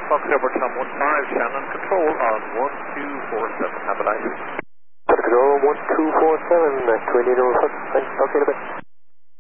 Fox Airport Tom 15, Shannon Control on 1247. Have a nice day. Control 1247, Twin Eagle, thanks, talk to you in a bit.